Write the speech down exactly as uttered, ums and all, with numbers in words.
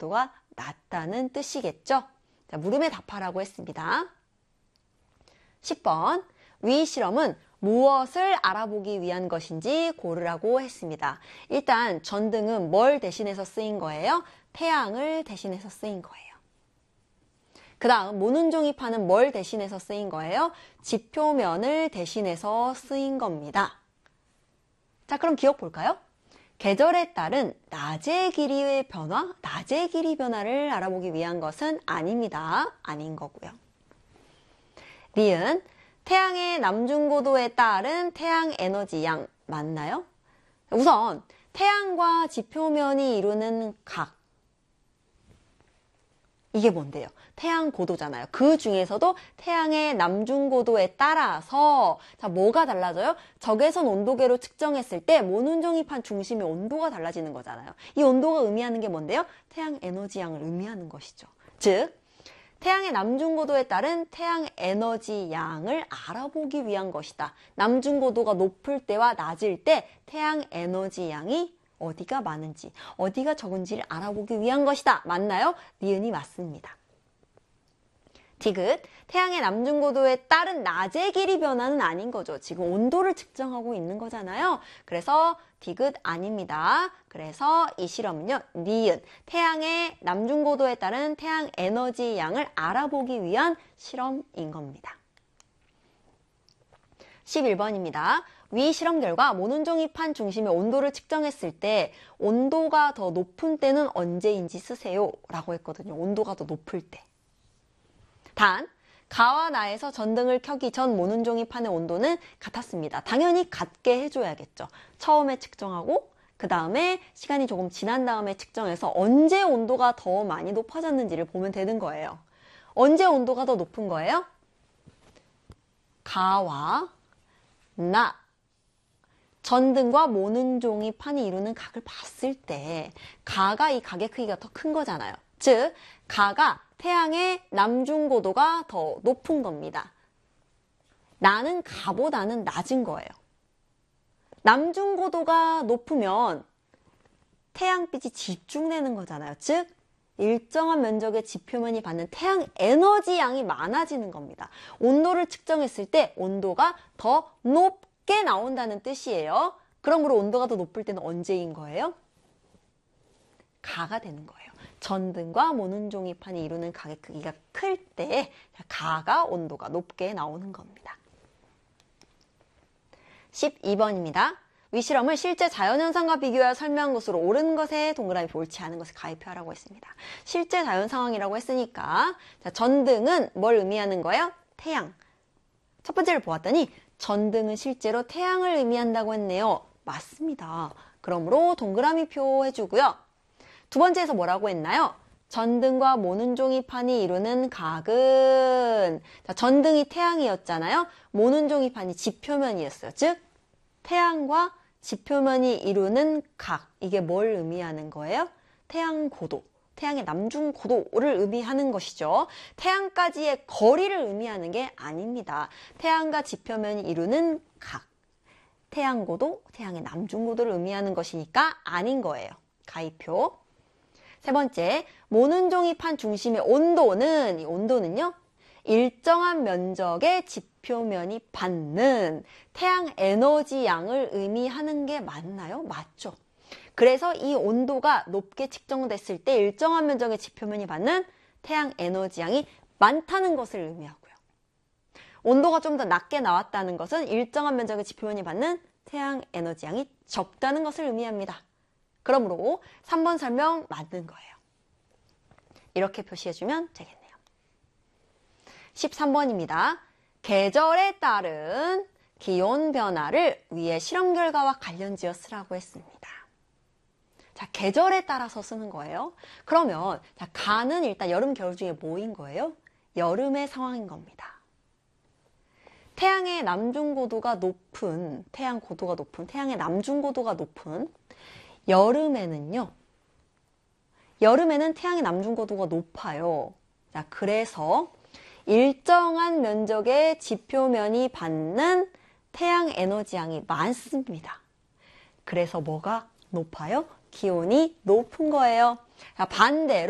고도가 낮다는 뜻이겠죠? 자, 물음에 답하라고 했습니다. 십 번, 위 실험은 무엇을 알아보기 위한 것인지 고르라고 했습니다. 일단 전등은 뭘 대신해서 쓰인 거예요? 태양을 대신해서 쓰인 거예요. 그 다음 모눈종이판은 뭘 대신해서 쓰인 거예요? 지표면을 대신해서 쓰인 겁니다. 자, 그럼 기억 볼까요? 계절에 따른 낮의 길이의 변화, 낮의 길이 변화를 알아보기 위한 것은 아닙니다. 아닌 거고요. 니은, 태양의 남중고도에 따른 태양 에너지 양 맞나요? 우선 태양과 지표면이 이루는 각, 이게 뭔데요? 태양 고도잖아요. 그 중에서도 태양의 남중고도에 따라서 자, 뭐가 달라져요? 적외선 온도계로 측정했을 때 모눈종이판 중심의 온도가 달라지는 거잖아요. 이 온도가 의미하는 게 뭔데요? 태양 에너지 양을 의미하는 것이죠. 즉, 태양의 남중고도에 따른 태양 에너지 양을 알아보기 위한 것이다. 남중고도가 높을 때와 낮을 때 태양 에너지 양이 어디가 많은지, 어디가 적은지를 알아보기 위한 것이다. 맞나요? 니은이 맞습니다. 디귿, 태양의 남중고도에 따른 낮의 길이 변화는 아닌 거죠. 지금 온도를 측정하고 있는 거잖아요. 그래서 디귿 아닙니다. 그래서 이 실험은요, 니은, 태양의 남중고도에 따른 태양 에너지 양을 알아보기 위한 실험인 겁니다. 십일 번입니다. 위 실험 결과 모눈종이판 중심의 온도를 측정했을 때 온도가 더 높은 때는 언제인지 쓰세요 라고 했거든요. 온도가 더 높을 때. 단, 가와 나에서 전등을 켜기 전 모눈종이판의 온도는 같았습니다. 당연히 같게 해줘야겠죠. 처음에 측정하고 그 다음에 시간이 조금 지난 다음에 측정해서 언제 온도가 더 많이 높아졌는지를 보면 되는 거예요. 언제 온도가 더 높은 거예요? 가와 나, 전등과 모눈종이판이 이루는 각을 봤을 때 가가 이 각의 크기가 더 큰 거잖아요. 즉, 가가 태양의 남중고도가 더 높은 겁니다. 나는 가보다는 낮은 거예요. 남중고도가 높으면 태양빛이 집중되는 거잖아요. 즉, 일정한 면적의 지표면이 받는 태양 에너지 양이 많아지는 겁니다. 온도를 측정했을 때 온도가 더 높게 나온다는 뜻이에요. 그러므로 온도가 더 높을 때는 언제인 거예요? 가가 되는 거예요. 전등과 모눈종이판이 이루는 각의 크기가 클 때 가가 온도가 높게 나오는 겁니다. 십이 번입니다. 위 실험을 실제 자연현상과 비교하여 설명한 것으로 옳은 것에 동그라미 옳지 않은 것을 가입하라고 했습니다. 실제 자연 상황이라고 했으니까 자, 전등은 뭘 의미하는 거예요? 태양. 첫 번째를 보았더니 전등은 실제로 태양을 의미한다고 했네요. 맞습니다. 그러므로 동그라미 표 해주고요. 두 번째에서 뭐라고 했나요? 전등과 모눈종이판이 이루는 각은 자, 전등이 태양이었잖아요. 모눈종이판이 지표면이었어요. 즉 태양과 지표면이 이루는 각, 이게 뭘 의미하는 거예요? 태양 고도, 태양의 남중 고도를 의미하는 것이죠. 태양까지의 거리를 의미하는 게 아닙니다. 태양과 지표면이 이루는 각, 태양 고도, 태양의 남중 고도를 의미하는 것이니까 아닌 거예요. 가입표. 세 번째, 모눈종이판 중심의 온도는, 이 온도는요, 일정한 면적의 지표면이 받는 태양 에너지 양을 의미하는 게 맞나요? 맞죠. 그래서 이 온도가 높게 측정됐을 때 일정한 면적의 지표면이 받는 태양 에너지 양이 많다는 것을 의미하고요. 온도가 좀 더 낮게 나왔다는 것은 일정한 면적의 지표면이 받는 태양 에너지 양이 적다는 것을 의미합니다. 그러므로 삼 번 설명 맞는 거예요. 이렇게 표시해주면 되겠네요. 십삼 번입니다. 계절에 따른 기온 변화를 위에 실험 결과와 관련지어 쓰라고 했습니다. 자, 계절에 따라서 쓰는 거예요. 그러면 자, 가는 일단 여름, 겨울 중에 뭐인 거예요? 여름의 상황인 겁니다. 태양의 남중고도가 높은, 태양 고도가 높은, 태양의 남중고도가 높은 여름에는요. 여름에는 태양의 남중고도가 높아요. 자, 그래서 일정한 면적의 지표면이 받는 태양 에너지 양이 많습니다. 그래서 뭐가 높아요? 기온이 높은 거예요. 자, 반대로